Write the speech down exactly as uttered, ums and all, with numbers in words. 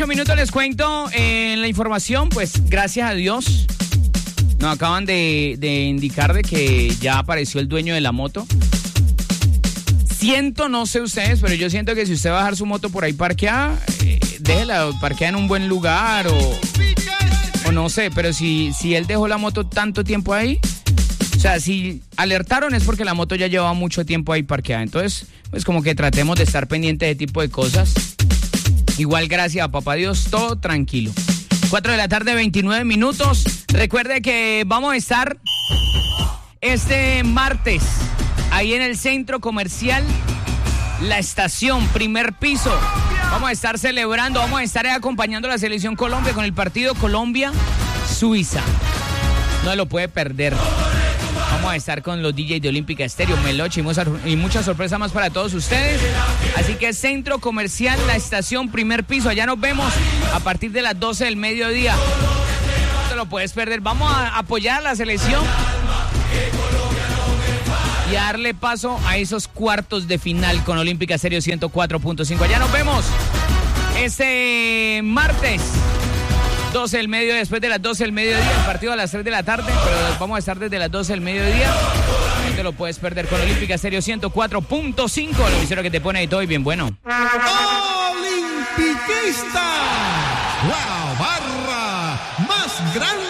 Un minuto les cuento en eh, la información, pues gracias a Dios nos acaban de, de indicar de que ya apareció el dueño de la moto. Siento, no sé ustedes, pero yo siento que si usted va a dejar su moto por ahí parqueada, eh, déjela parqueada en un buen lugar o, o no sé, pero si, si él dejó la moto tanto tiempo ahí, o sea, si alertaron es porque la moto ya llevaba mucho tiempo ahí parqueada. Entonces, pues como que tratemos de estar pendientes de tipo de cosas. Igual, gracias a papá Dios, todo tranquilo. cuatro de la tarde, veintinueve minutos. Recuerde que vamos a estar este martes ahí en el centro comercial La Estación, primer piso. Vamos a estar celebrando, vamos a estar acompañando a la selección Colombia con el partido Colombia-Suiza. No lo puede perder. Vamos a estar con los D Js de Olímpica Estéreo, Meloche y muchas sorpresas más para todos ustedes. Así que Centro Comercial La Estación, primer piso. Allá nos vemos a partir de las doce del mediodía. No te lo puedes perder. Vamos a apoyar a la selección y a darle paso a esos cuartos de final con Olímpica Estéreo ciento cuatro punto cinco. Allá nos vemos este martes. doce del mediodía, después de las doce del mediodía, el partido a las tres de la tarde, pero vamos a estar desde las doce del mediodía. No te lo puedes perder con Olímpica Estéreo ciento cuatro punto cinco, lo visero que te pone ahí todo y bien bueno. Olimpicista, la barra más grande